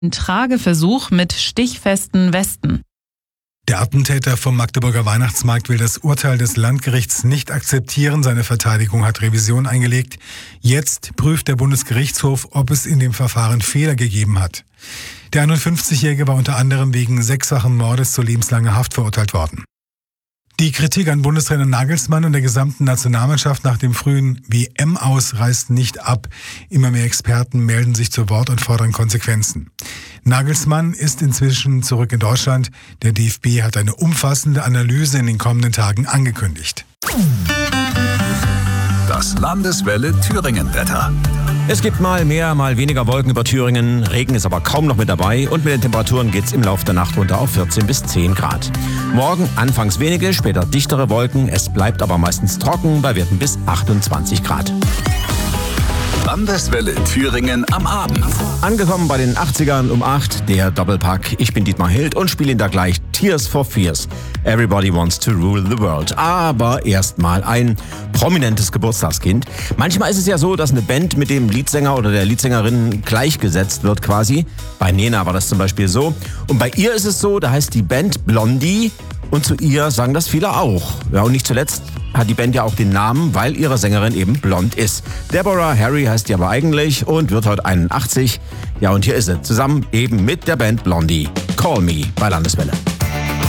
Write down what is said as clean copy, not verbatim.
Ein Trageversuch mit stichfesten Westen. Der Attentäter vom Magdeburger Weihnachtsmarkt will das Urteil des Landgerichts nicht akzeptieren. Seine Verteidigung hat Revision eingelegt. Jetzt prüft der Bundesgerichtshof, ob es in dem Verfahren Fehler gegeben hat. Der 51-Jährige war unter anderem wegen 6-fachen Mordes zu lebenslanger Haft verurteilt worden. Die Kritik an Bundestrainer Nagelsmann und der gesamten Nationalmannschaft nach dem frühen WM-Aus reißt nicht ab. Immer mehr Experten melden sich zu Wort und fordern Konsequenzen. Nagelsmann ist inzwischen zurück in Deutschland. Der DFB hat eine umfassende Analyse in den kommenden Tagen angekündigt. Das Landeswelle Thüringen-Wetter. Es gibt mal mehr, mal weniger Wolken über Thüringen. Regen ist aber kaum noch mit dabei. Und mit den Temperaturen geht's im Laufe der Nacht runter auf 14 bis 10 Grad. Morgen anfangs wenige, später dichtere Wolken. Es bleibt aber meistens trocken bei Werten bis 28 Grad. Landeswelle Thüringen am Abend. Angekommen bei den 80ern um 8, der Doppelpack. Ich bin Dietmar Hild und spiele Ihnen da gleich Tears for Fears. Everybody wants to rule the world. Aber erstmal ein prominentes Geburtstagskind. Manchmal ist es ja so, dass eine Band mit dem Leadsänger oder der Leadsängerin gleichgesetzt wird quasi. Bei Nena war das zum Beispiel so. Und bei ihr ist es so, da heißt die Band Blondie. Und zu ihr sagen das viele auch. Ja, und nicht zuletzt hat die Band ja auch den Namen, weil ihre Sängerin eben blond ist. Deborah Harry heißt die aber eigentlich und wird heute 81. Ja, und hier ist sie, zusammen eben mit der Band Blondie. Call Me bei Landeswelle.